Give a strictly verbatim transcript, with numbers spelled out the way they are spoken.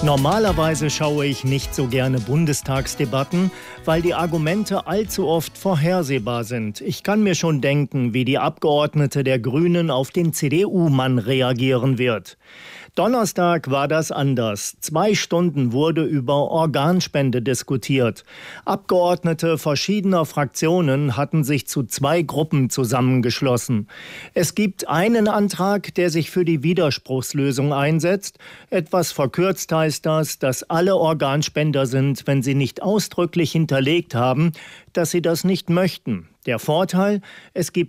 Normalerweise schaue ich nicht so gerne Bundestagsdebatten, weil die Argumente allzu oft vorhersehbar sind. Ich kann mir schon denken, wie die Abgeordnete der Grünen auf den C D U-Mann reagieren wird. Donnerstag war das anders. Zwei Stunden wurde über Organspende diskutiert. Abgeordnete verschiedener Fraktionen hatten sich zu zwei Gruppen zusammengeschlossen. Es gibt einen Antrag, der sich für die Widerspruchslösung einsetzt. Etwas verkürzt heißt das, dass alle Organspender sind, wenn sie nicht ausdrücklich hinterlegt haben, dass sie das nicht möchten. Der Vorteil: Es gibt